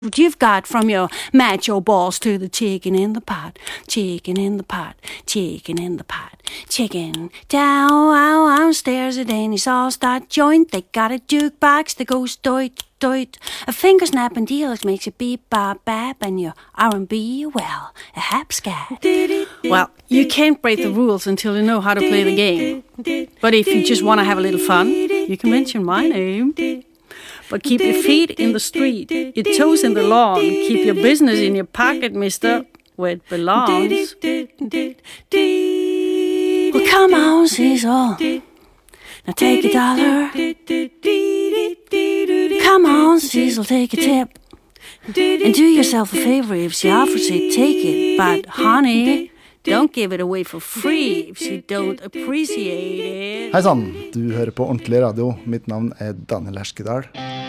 you've got from your macho balls to the chicken in the pot, chicken in the pot, chicken in the pot, chicken downstairs at any sauce that joint. They got a jukebox that goes doit doit, a finger snapping deal that makes you beep bop bap, and your R&B, well, a hapscat. Well, you can't break the rules until you know how to play the game. But if you just want to have a little fun, you can mention my name. But keep your feet in the street, your toes in the lawn. Keep your business in your pocket, mister, where it belongs. Well, come on, Cecil. Now take $1. Come on, Cecil, take a tip. And do yourself a favor if she offers it, take it. But, honey, don't give it away for free if she don't appreciate it. Hei sann, du hører på Ordentlig Radio. Mitt navn Daniel Erskedal.